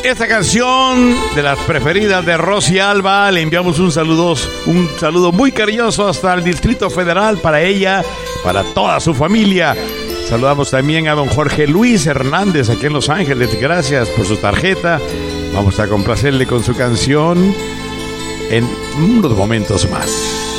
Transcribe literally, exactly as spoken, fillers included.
esta canción de las preferidas de Rosy Alba. Le enviamos un saludo, un saludo muy cariñoso hasta el Distrito Federal para ella, para toda su familia. Saludamos también a don Jorge Luis Hernández aquí en Los Ángeles. Gracias por su tarjeta. Vamos a complacerle con su canción en unos momentos más.